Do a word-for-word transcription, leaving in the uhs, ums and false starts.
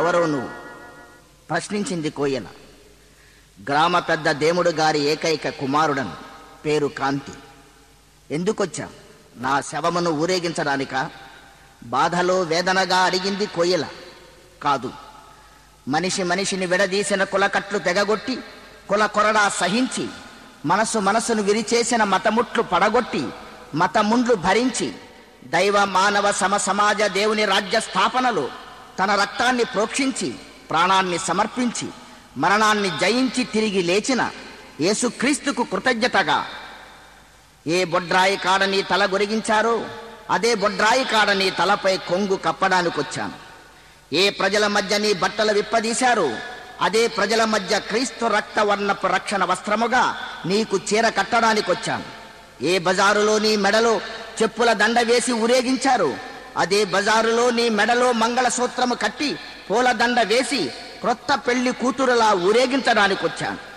ఎవరో నువ్వు ప్రశ్నించింది కోయల. గ్రామ పెద్ద దేముడు గారి ఏకైక కుమారుడను, పేరు కాంతి. ఎందుకొచ్చా? నా శవమును ఊరేగించడానికా? బాధలో వేదనగా అడిగింది కోయల. కాదు, మనిషి మనిషిని విడదీసిన కులకట్లు తెగగొట్టి, కుల కొరడా సహించి, మనసు మనసును విరిచేసిన మతముట్లు పడగొట్టి, మతముండ్లు భరించి, దైవ మానవ సమ సమాజ దేవుని రాజ్య స్థాపనలో తన రక్తాన్ని ప్రోక్షించి, ప్రాణాన్ని సమర్పించి, మరణాన్ని జయించి తిరిగి లేచిన యేసుక్రీస్తుకు కృతజ్ఞతగా ఏ బొడ్రాయి కాడని తల గొరిగించారో అదే బొడ్రాయి కాడని తలపై కొంగు కప్పడానికొచ్చాను. ఏ ప్రజల మధ్య నీ బట్టలు విప్పదీశారో అదే ప్రజల మధ్య క్రీస్తు రక్తవర్ణపు రక్షణ వస్త్రముగా నీకు చీర కట్టడానికొచ్చాను. ఏ బజారులో నీ మెడలో చెప్పుల దండ వేసి ఊరేగించారో అదే బజారులో నీ మెడలో మంగళసూత్రము కట్టి పూల దండ వేసి క్రొత్త పెళ్లి కూతురులా ఊరేగించడానికొచ్చాను.